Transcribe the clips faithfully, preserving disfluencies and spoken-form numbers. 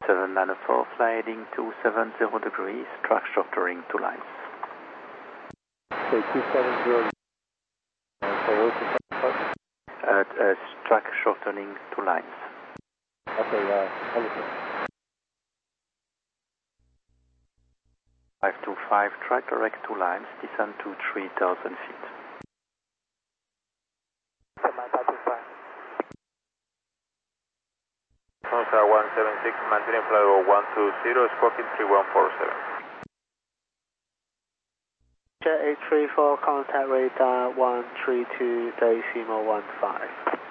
seven nine four, fly heading two seven zero degrees, track shortening two lines. Okay, two seven zero. Uh, uh, track shortening two lines. Okay, uh, understood. five two five, track direct two lines, descend to three thousand feet. Tower one seven six, maintaining flight level one two zero, squawking three one four seven. Jet eight three four, contact radar one three two, decimal one five.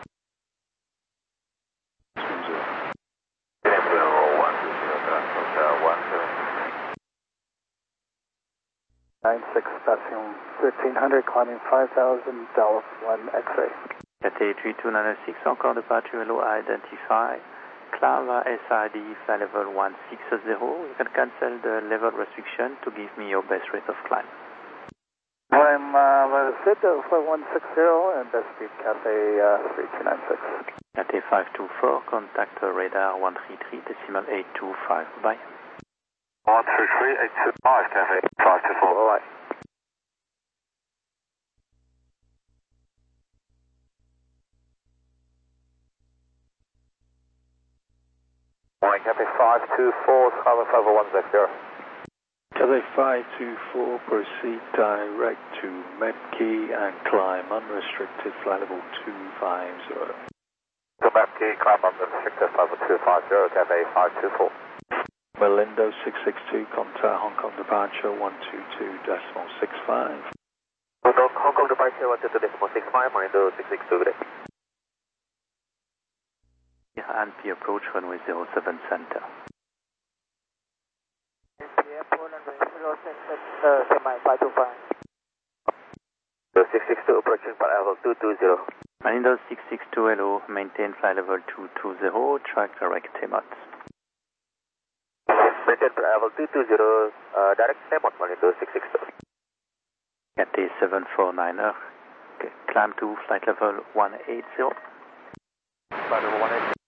nine six, passing thirteen hundred, climbing five thousand, Dallas one X-ray. Cathay three two nine six, encore departure hello, identify. Climb S I D, flight level one six zero. You can cancel the level restriction to give me your best rate of climb. I'm uh, let us sit, uh, flight one six zero, and best speed Cathay uh, three two nine six. Cathay five two four, contact radar one three three, decimal eight two five. Bye. one three three, eight two five, Cathay five two four, bye. Morning, Cathay five two four, Skyline five oh one zero. Cathay five two four, proceed direct to Medkey and climb unrestricted flight level two five zero. To Medkey, climb unrestricted flight level two five zero, Cathay five two four. Malindo six six two, contact Hong Kong departure one two two decimal six five. Hong Kong departure one two two decimal six five, Malindo six six two, good day. And P approach runway zero seven center. N P M Poland zero center, uh, semi five two five. six six two approaching flight level two two zero. Malindo six six two, hello, maintain flight level two two zero, track direct Temot. Maintain flight level two two zero, uh, direct Temot, Malindo six six two. Cathay seven four niner, climb to flight level one eight zero. Flight level one eight zero.